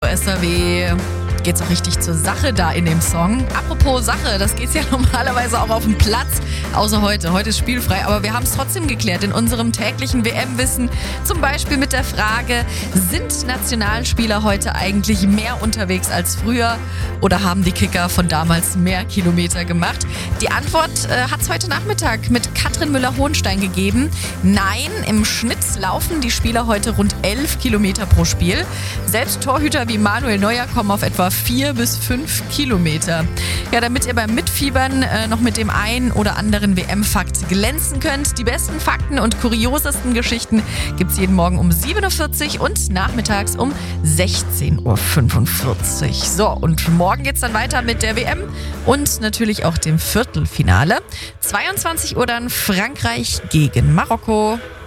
SAW. Geht's auch richtig zur Sache da in dem Song. Apropos Sache, das geht's ja normalerweise auch auf dem Platz, außer heute. Heute ist spielfrei, aber wir haben es trotzdem geklärt in unserem täglichen WM-Wissen. Zum Beispiel mit der Frage, sind Nationalspieler heute eigentlich mehr unterwegs als früher oder haben die Kicker von damals mehr Kilometer gemacht? Die Antwort hat's heute Nachmittag mit Katrin Müller-Hohenstein gegeben. Nein, im Schnitt laufen die Spieler heute rund 11 Kilometer pro Spiel. Selbst Torhüter wie Manuel Neuer kommen auf etwa 4 bis 5 Kilometer. Ja, damit ihr beim Mitfiebern noch mit dem einen oder anderen WM-Fakt glänzen könnt. Die besten Fakten und kuriosesten Geschichten gibt's jeden Morgen um 7.40 Uhr und nachmittags um 16.45 Uhr. So, und morgen geht's dann weiter mit der WM und natürlich auch dem Viertelfinale. 22 Uhr dann Frankreich gegen Marokko.